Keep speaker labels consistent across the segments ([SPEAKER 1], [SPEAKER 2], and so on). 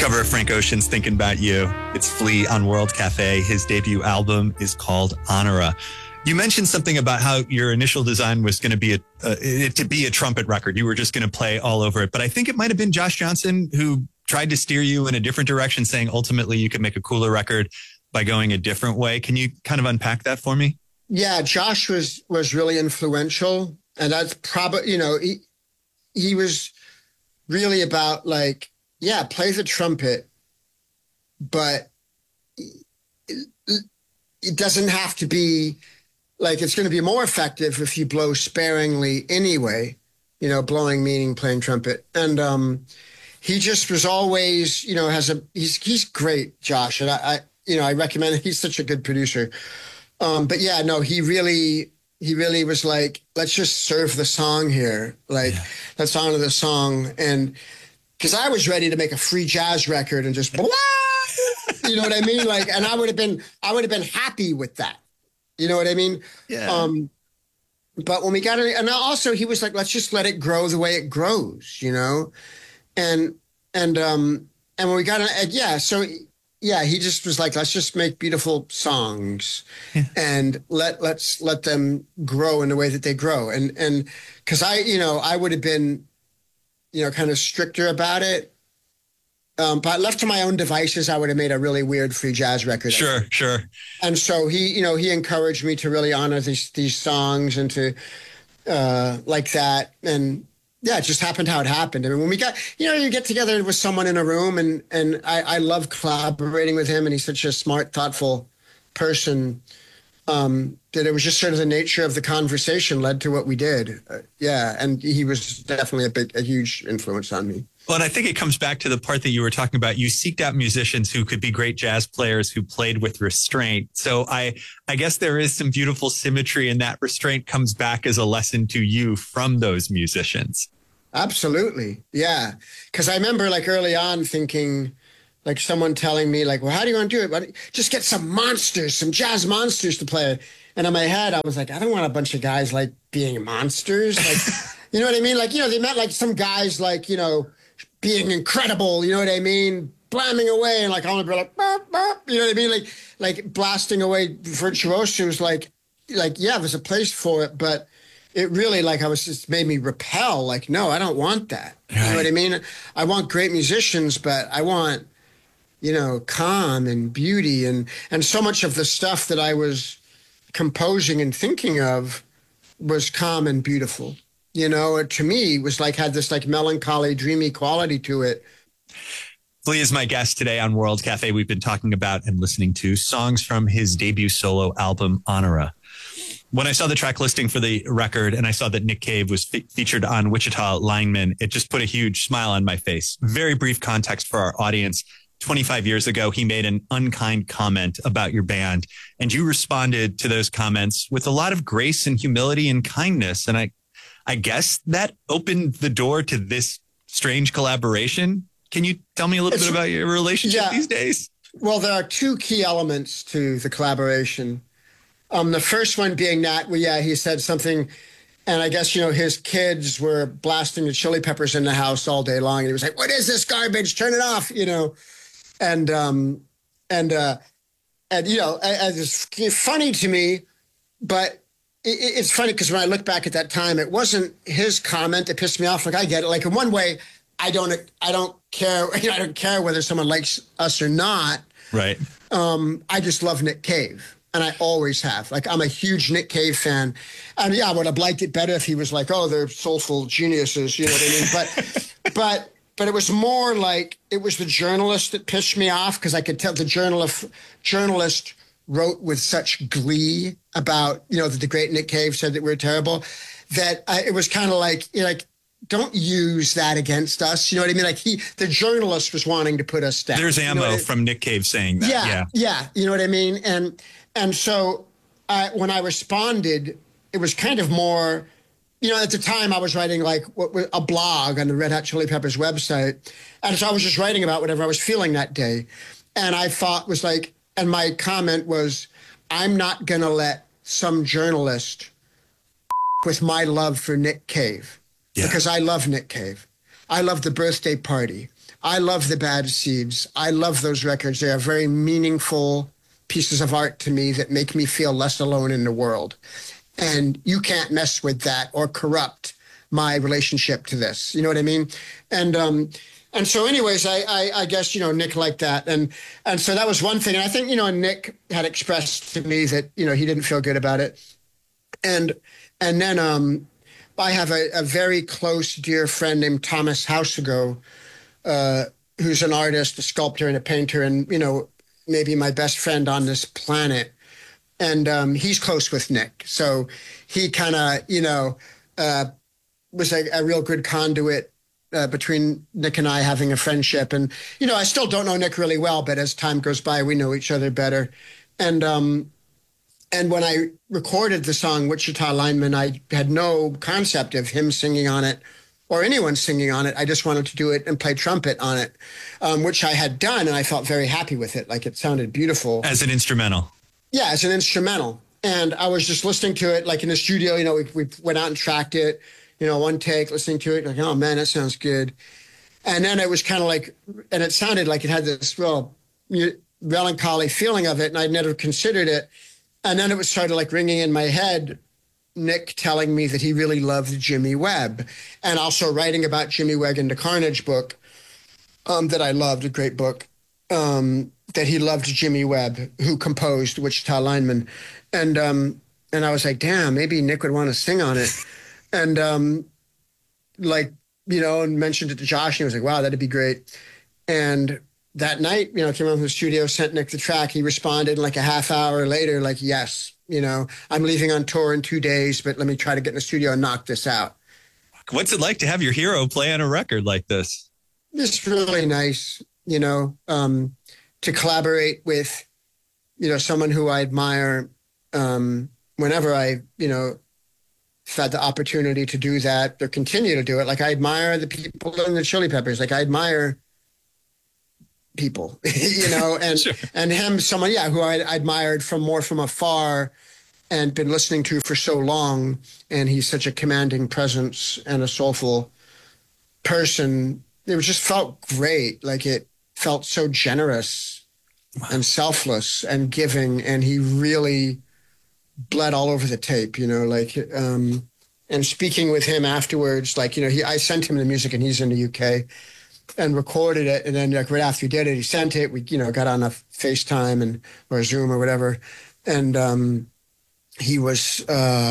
[SPEAKER 1] Cover of Frank Ocean's Thinking About You. It's Flea on World Cafe. His debut album is called Honora. You mentioned something about how your initial design was going to be a trumpet record. You were just going to play all over it. But I think it might have been Josh Johnson who tried to steer you in a different direction, saying ultimately you could make a cooler record by going a different way. Can you kind of unpack that for me?
[SPEAKER 2] Yeah, Josh was really influential. And that's probably, he was really about like, yeah, play the trumpet, but it doesn't have to be like, it's going to be more effective if you blow sparingly anyway, blowing meaning playing trumpet. And he just was always, he's great, Josh. And I recommend it. He's such a good producer. But yeah, no, he really was like, let's just serve the song here. Like, let's honor the song. And because I was ready to make a free jazz record and just blah, you know what I mean? Like, and I would have been happy with that. You know what I mean?
[SPEAKER 1] Yeah.
[SPEAKER 2] But when we got it, and also he was like, let's just let it grow the way it grows, and when we got it, so he just was like, let's just make beautiful songs and let's let them grow in the way that they grow. And cause I would have been, kind of stricter about it. But left to my own devices, I would have made a really weird free jazz record.
[SPEAKER 1] Sure.
[SPEAKER 2] And so he encouraged me to really honor these songs and to like that. And yeah, it just happened how it happened. I mean, when we got, you get together with someone in a room and I love collaborating with him, and he's such a smart, thoughtful person that it was just sort of the nature of the conversation led to what we did. And he was definitely a huge influence on me.
[SPEAKER 1] Well, and I think it comes back to the part that you were talking about. You seeked out musicians who could be great jazz players who played with restraint. So I guess there is some beautiful symmetry, and that restraint comes back as a lesson to you from those musicians.
[SPEAKER 2] Absolutely. Yeah. Because I remember like early on thinking, like someone telling me like, well, how do you want to do it? Well, just get some jazz monsters to play. And in my head, I was like, I don't want a bunch of guys like being monsters. Like, you know what I mean? Like, they meant like some guys like, being incredible, you know what I mean? Blamming away and like, I want to be like, burp, burp, you know what I mean? Like blasting away virtuosos, like, yeah, there's a place for it, but it really just made me repel. Like, no, I don't want that. Right. You know what I mean? I want great musicians, but I want, calm and beauty and so much of the stuff that I was composing and thinking of was calm and beautiful. To me, was like, had this like melancholy, dreamy quality to it.
[SPEAKER 1] Flea is my guest today on World Cafe. We've been talking about and listening to songs from his debut solo album, Honora. When I saw the track listing for the record and I saw that Nick Cave was featured on Wichita Lineman, it just put a huge smile on my face. Very brief context for our audience. 25 years ago, he made an unkind comment about your band, and you responded to those comments with a lot of grace and humility and kindness. And I guess that opened the door to this strange collaboration. Can you tell me a little bit about your relationship these days?
[SPEAKER 2] Well, there are two key elements to the collaboration. The first one being that, he said something, and I guess, his kids were blasting the Chili Peppers in the house all day long. And he was like, what is this garbage? Turn it off, And it's funny to me, but it's funny because when I look back at that time, it wasn't his comment that pissed me off. Like, I get it. Like, in one way, I don't care. I don't care whether someone likes us or not.
[SPEAKER 1] Right.
[SPEAKER 2] I just love Nick Cave, and I always have. Like, I'm a huge Nick Cave fan. And I would have liked it better if he was like, oh, they're soulful geniuses. You know what I mean? But it was more like it was the journalist that pissed me off, because I could tell the journalist wrote with such glee about, that the great Nick Cave said that we were terrible, that it was kind of like, don't use that against us. You know what I mean? Like the journalist was wanting to put us down.
[SPEAKER 1] There's ammo from Nick Cave saying that.
[SPEAKER 2] Yeah. You know what I mean? And so when I responded, it was kind of more, at the time I was writing like a blog on the Red Hot Chili Peppers website. And so I was just writing about whatever I was feeling that day. And I thought was like, and my comment was, I'm not going to let some journalist with my love for Nick Cave, because I love Nick Cave. I love the birthday party. I love the Bad Seeds. I love those records. They are very meaningful pieces of art to me that make me feel less alone in the world. And you can't mess with that or corrupt my relationship to this. You know what I mean? And so anyways, I guess, Nick liked that. And so that was one thing. And I think, Nick had expressed to me that, he didn't feel good about it. And then I have a very close, dear friend named Thomas Hausago, who's an artist, a sculptor, and a painter, and, maybe my best friend on this planet. And he's close with Nick. So he kind of, was a real good conduit between Nick and I having a friendship. And, I still don't know Nick really well, but as time goes by, we know each other better. And when I recorded the song Wichita Lineman, I had no concept of him singing on it or anyone singing on it. I just wanted to do it and play trumpet on it, which I had done, and I felt very happy with it. Like, it sounded beautiful.
[SPEAKER 1] As an instrumental.
[SPEAKER 2] Yeah, as an instrumental. And I was just listening to it, like in the studio, we went out and tracked it, one take, listening to it, like, oh man, that sounds good. And then it was kind of like, and it sounded like it had this real melancholy feeling of it, and I'd never considered it. And then it was sort of like ringing in my head, Nick telling me that he really loved Jimmy Webb, and also writing about Jimmy Webb in the Carnage book that I loved, a great book, that he loved Jimmy Webb, who composed Wichita Lineman. And I was like, damn, maybe Nick would want to sing on it. And and mentioned it to Josh, and he was like, wow, that'd be great. And that night, came out from the studio, sent Nick the track. He responded like a half hour later, like, yes, I'm leaving on tour in 2 days, but let me try to get in the studio and knock this out.
[SPEAKER 1] What's it like to have your hero play on a record like this?
[SPEAKER 2] It's really nice, to collaborate with, someone who I admire, whenever I, had the opportunity to do that or continue to do it. Like, I admire the people in the Chili Peppers. Like, I admire people, and sure. And him, someone, who I admired from afar and been listening to for so long. And he's such a commanding presence and a soulful person. It just felt great. Like, it felt so generous. Wow. And selfless and giving. And he really bled all over the tape, and speaking with him afterwards, I sent him the music, and he's in the UK, and recorded it. And then right after he did it, he sent it. We, got on a FaceTime or a Zoom or whatever. And he was,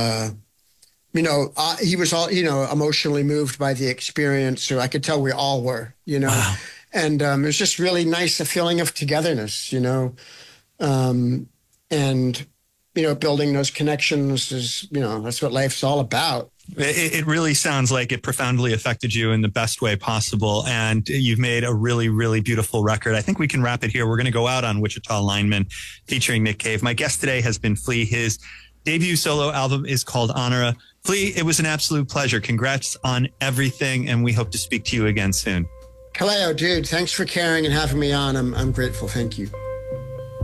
[SPEAKER 2] he was all, emotionally moved by the experience. So I could tell we all were, Wow. And it was just really nice, a feeling of togetherness, and, building those connections is, that's what life's all about.
[SPEAKER 1] It really sounds like it profoundly affected you in the best way possible. And you've made a really, really beautiful record. I think we can wrap it here. We're going to go out on Wichita Lineman featuring Nick Cave. My guest today has been Flea. His debut solo album is called Honora. Flea, it was an absolute pleasure. Congrats on everything. And we hope to speak to you again soon.
[SPEAKER 2] Kaleo, dude, thanks for caring and having me on. I'm grateful. Thank you.